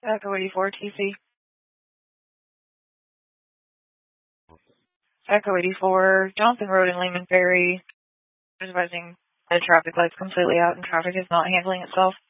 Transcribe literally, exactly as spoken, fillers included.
Echo eighty-four, T C. Echo eighty-four, Johnson Road in Lehman Ferry. Advising the traffic light's completely out and traffic is not handling itself.